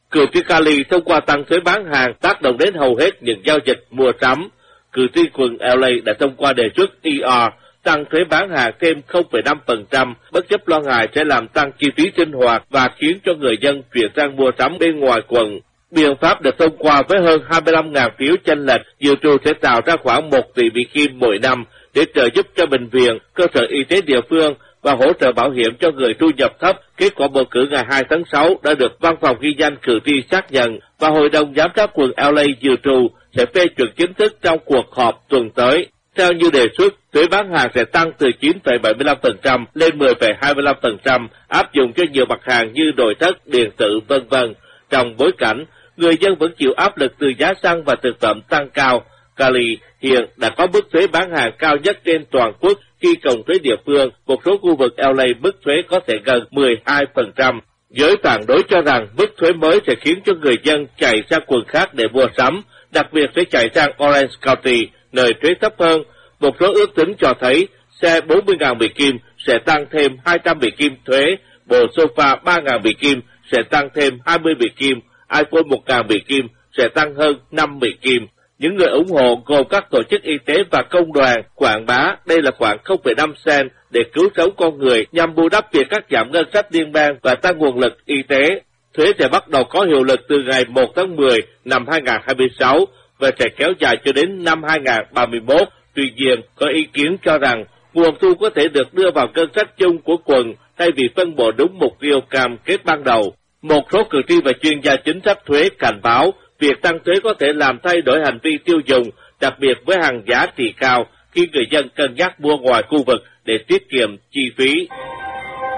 Cử tri Cali thông qua tăng thuế bán hàng tác động đến hầu hết những giao dịch mua sắm. Cử tri quận LA đã thông qua đề xuất tăng thuế bán hàng thêm 0,5%, bất chấp lo ngại sẽ làm tăng chi phí sinh hoạt và khiến cho người dân chuyển sang mua sắm bên ngoài quận. Biện pháp được thông qua với hơn 25.000 phiếu chênh lệch, dự trù sẽ tạo ra khoảng 1 tỷ Mỹ Kim mỗi năm để trợ giúp cho bệnh viện, cơ sở y tế địa phương và hỗ trợ bảo hiểm cho người thu nhập thấp. Kết quả bầu cử ngày 2 tháng 6 đã được văn phòng ghi danh cử tri xác nhận và Hội đồng Giám sát quận LA dự trù sẽ phê chuẩn chính thức trong cuộc họp tuần tới. Theo như đề xuất, thuế bán hàng sẽ tăng từ 9,75% lên 10,25%, áp dụng cho nhiều mặt hàng như nội thất, điện tử, v.v. Trong bối cảnh, người dân vẫn chịu áp lực từ giá xăng và thực phẩm tăng cao. Cali hiện đã có mức thuế bán hàng cao nhất trên toàn quốc khi cộng thuế địa phương, một số khu vực LA mức thuế có thể gần 12%. Giới phản đối cho rằng mức thuế mới sẽ khiến cho người dân chạy sang quận khác để mua sắm, đặc biệt sẽ chạy sang Orange County, nơi thuế thấp hơn. Một số ước tính cho thấy xe 40.000 Mỹ Kim sẽ tăng thêm 200 Mỹ Kim thuế, bộ sofa 3.000 Mỹ Kim sẽ tăng thêm 20 Mỹ Kim, iPhone 1.000 Mỹ Kim sẽ tăng hơn 5 Mỹ Kim. Những người ủng hộ gồm các tổ chức y tế và công đoàn quảng bá đây là khoảng 0,5 cent để cứu sống con người nhằm bù đắp việc cắt giảm ngân sách liên bang và tăng nguồn lực y tế. Thuế sẽ bắt đầu có hiệu lực từ ngày 1 tháng 10 năm 2026 và sẽ kéo dài cho đến năm 2031. Tuy nhiên, có ý kiến cho rằng nguồn thu có thể được đưa vào ngân sách chung của quận thay vì phân bổ đúng mục tiêu cam kết ban đầu. Một số cử tri và chuyên gia chính sách thuế cảnh báo việc tăng thuế có thể làm thay đổi hành vi tiêu dùng, đặc biệt với hàng giá trị cao khi người dân cân nhắc mua ngoài khu vực để tiết kiệm chi phí.